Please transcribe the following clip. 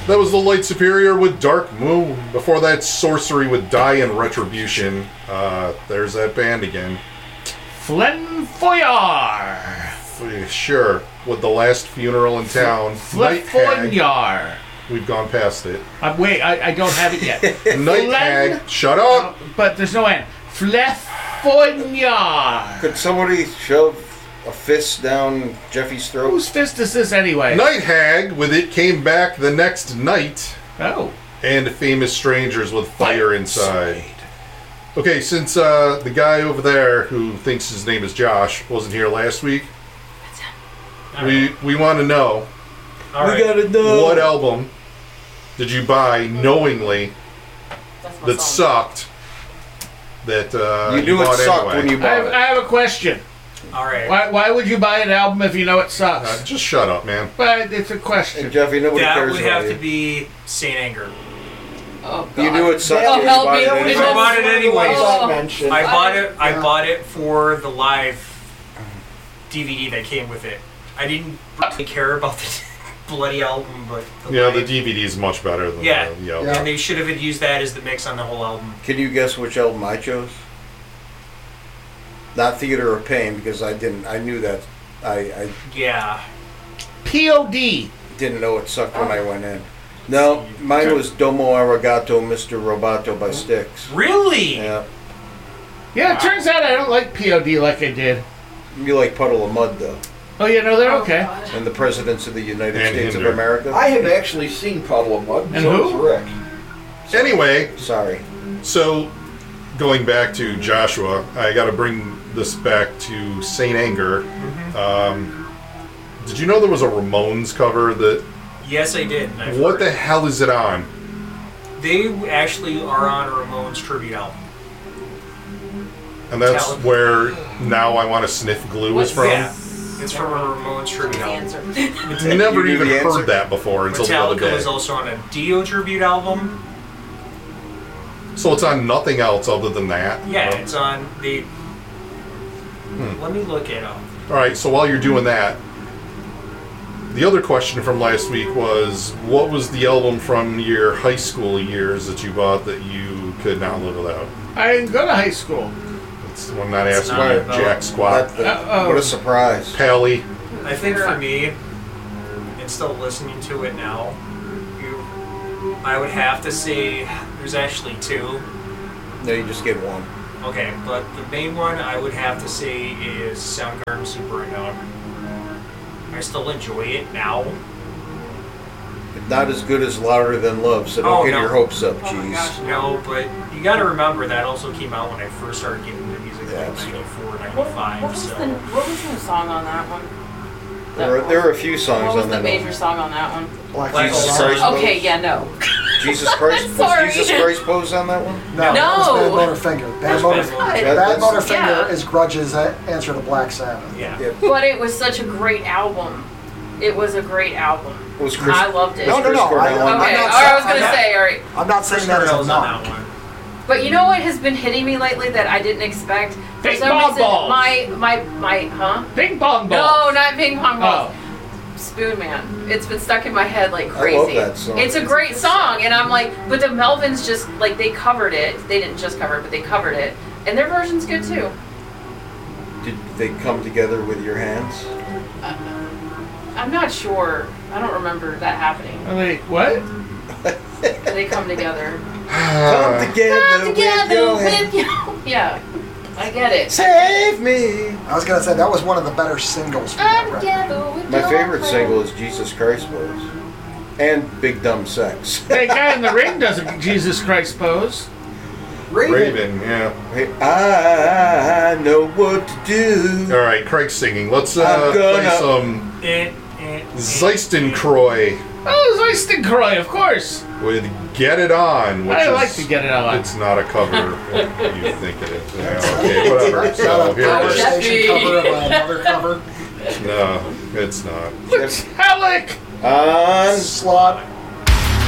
That was the Light Superior with Dark Moon. Before that, Sorcery with Die and Retribution. There's that band again. Flenfoyar. Sure. With The Last Funeral in Town. Night Hag. Flenfoyar. We've gone past it. Wait, I don't have it yet. Night Hag. Shut up! But there's no end. Flenfoyar. Could somebody shove a fist down Jeffy's throat? Whose fist is this anyway? Night Hag with It Came Back the Next Night. Oh. And Famous Strangers with Fire Inside. Okay, since the guy over there who thinks his name is Josh wasn't here last week, we want to know. We gotta know. What album did you buy knowingly that sucked? That you knew it sucked anyway? when you bought it. I have a question. All right. Why would you buy an album if you know it sucks? Just shut up, man. But it's a question. And Jeffy, nobody That cares would about have you. to be Saint Anger. Oh, God. You knew it sucked Oh, when you help bought me. it I anyway. bought it anyways. Oh. I bought it for the live DVD that came with it. I didn't really care about the bloody album, but The live- DVD is much better than Yeah. the album. And they should have used that as the mix on the whole album. Can you guess which album I chose? Not Theater of Pain, because I didn't. I knew that. I Yeah. POD. didn't know it sucked when I went in. No, mine was Domo Arigato, Mr. Roboto by Styx. Really? Yeah. Yeah, it turns out I don't like POD like I did. You like Puddle of Mud, though. Oh, yeah, no, they're okay. And the Presidents of the United And States Hinder. of America. I have actually seen Puddle of Mud. And so who? has Rick. Anyway, Sorry. so going back to Joshua, I got to bring this back to Saint Anger. Did you know there was a Ramones cover that? Yes, I did. I've What heard the it. hell is it on? They actually are on a Ramones tribute album. And that's Tell- where Now I Want to Sniff Glue is from. Yeah. It's from a Ramones tribute album. Answer. Never You knew even the answer? heard that before until the other Metallica day. was also on a Dio tribute album. So it's on nothing else other than that? Yeah, it's on the... Let me look it up. Alright, so while you're doing that, the other question from last week was, what was the album from your high school years that you bought that you could not live without? I didn't go to high school. I'm not It's asking not you, about- Jack Squat. What a surprise. Pally. I think for me, and still listening to it now, I would have to say there's actually two. No, you just get one. Okay, but the main one I would have to say is Soundgarden Super Unknown. I still enjoy it now. Not as good as Louder Than Love, so don't Oh, get no. your hopes up, Oh my cheese. gosh. No, but you got to remember that also came out when I first started getting into music, Yeah, like that's true. 94, What 95. was So what was the song on that one? There are a few songs What was on the that major album. song on that one? Black Black Jesus Hole Christ Sun. Okay, Pose? yeah, no. Jesus Christ? Sorry. Was Jesus Christ Pose on that one? No, No. that was Bad Motorfinger. That's Bad Motorfinger Yeah. is Grudge's answer to Black Sabbath. yeah. Yeah. But it was such a great album. It was a great album. Was Chris? I loved it. No, no, Chris no. Cornell on Okay, I'm or not I was gonna saying- say, all right. I'm not saying Chris that as a Cornell's on knock. that one. But you know what has been hitting me lately that I didn't expect? For Ping some pong reason, balls. my, huh? Ping pong No, balls. not ping pong balls. Oh. Spoon Man. It's been stuck in my head like I crazy. love that song. It's a great song, and I'm like, but the Melvins just like they covered it. They didn't just cover it, but they covered it, and their version's good too. Did they come together with your hands? I'm not sure. I don't remember that happening. Wait, what? They come together. Come together, Come together with your hands. with you. Yeah, I get it. Save me. I was gonna say that was one of the better singles from that Come record. together with My your favorite friends. single is Jesus Christ Pose. And Big Dumb Sex. That guy in the ring does a Jesus Christ pose. Raven, yeah. Hey, I know what to do. Alright, Craig's singing. Let's I'm play gonna- some Eh. Zeistenkroy Oh, Zeistenkroy, of course. with Get It On, which I is, like to get it on. It's not a cover what you think it is. Yeah, okay, whatever. It's not So a here power it is. station cover of another cover. No, it's not. Metallic. On Slot